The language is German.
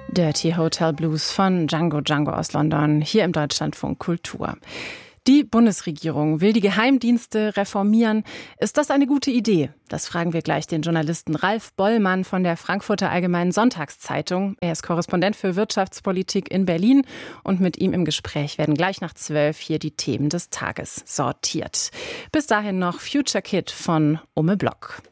Dirty Hotel Blues von Django Django aus London, hier im Deutschlandfunk Kultur. Die Bundesregierung will die Geheimdienste reformieren. Ist das eine gute Idee? Das fragen wir gleich den Journalisten Ralf Bollmann von der Frankfurter Allgemeinen Sonntagszeitung. Er ist Korrespondent für Wirtschaftspolitik in Berlin und mit ihm im Gespräch werden gleich nach 12 hier die Themen des Tages sortiert. Bis dahin noch Future Kid von Umme Block.